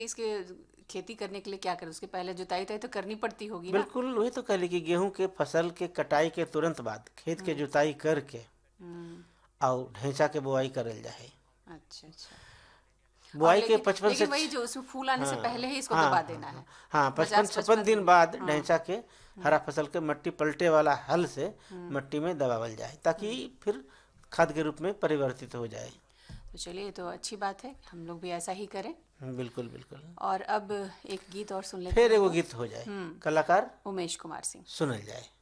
इसके खेती करने के लिए क्या करें? उसके पहले जुताई तो करनी पड़ती होगी ना? बिल्कुल, वही तो कहली कि गेहूं के फसल के कटाई के तुरंत बाद खेत के जुताई करके हम्म। और ढैंचा के बोआई करल जाए। अच्छा अच्छा। और बुआई के लेकिन 55 से लेकिन वही जो उसमें फूल आने से हाँ पहले ही इसको हाँ दबा हाँ देना हाँ है। हाँ, 55 50 56 55 दिन दिन बाद हाँ। ढैंचा के हरा फसल के मट्टी पलटे वाला हल से मट्टी में दबावल जाए ताकि फिर खाद के रूप में परिवर्तित हो जाए। तो चलिए, ये तो अच्छी बात है, हम लोग भी ऐसा ही करें। बिल्कुल बिल्कुल। और अब एक गीत और सुन लेते फिर हैं हम एगो लोग। गीत हो जाए, कलाकार उमेश कुमार सिंह। सुनल जाए।